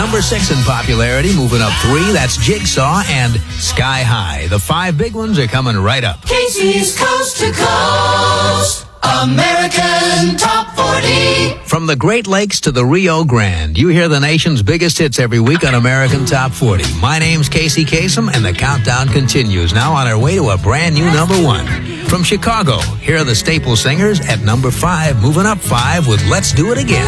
number 6 in popularity, moving up 3. That's Jigsaw and Sky High. The 5 big ones are coming right up. Casey's Coast to Coast American Top 40. From the Great Lakes to the Rio Grande, you hear the nation's biggest hits every week on American Top 40. My name's Casey Kasem, and the countdown continues. Now on our way to a brand new number 1. From Chicago, here are the Staple Singers at number 5, moving up 5 with Let's Do It Again.